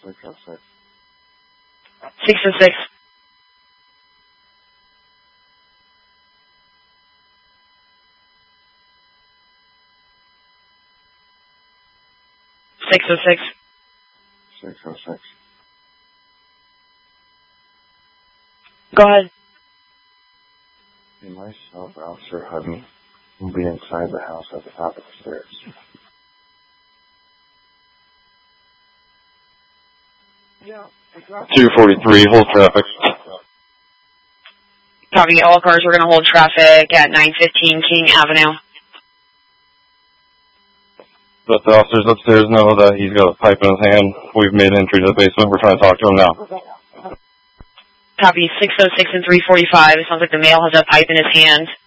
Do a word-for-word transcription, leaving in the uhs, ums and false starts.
six oh six. six oh six. six oh six. six oh six. Go ahead. Hey, myself, Officer Hutton, will be inside the house at the top of the stairs. two forty-three, hold traffic. Copy. All cars, we're going to hold traffic at nine fifteen King Avenue. Let the officers upstairs know that he's got a pipe in his hand. We've made entry to the basement. We're trying to talk to him now. Copy. six oh six and three forty-five. It sounds like the male has a pipe in his hand.